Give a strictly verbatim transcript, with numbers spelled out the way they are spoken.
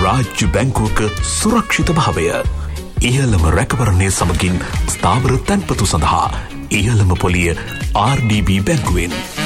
රාජ්‍ය බැංකුවක සුරක්ෂිත භාවය. ඉහළම රැකවරණය සමගින් ස්ථාවර තැන්පතු සඳහා ඉහළම පොලිය ආර් ඩී බී බැංකුවෙන්.